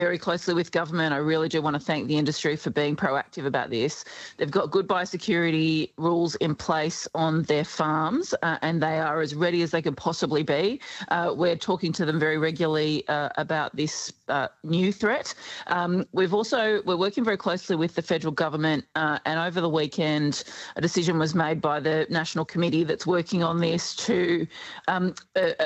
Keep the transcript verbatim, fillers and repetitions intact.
very closely with government. I really do want to thank the industry for being proactive about this. They've got good biosecurity rules in place on their farms, uh, and they are as ready as they could possibly be. Uh, we're talking to them very regularly uh, about this uh, new threat. Um, we've also we're working very closely with the federal government, uh, and over the weekend, a decision was made by the National Committee that's working on this to um, uh,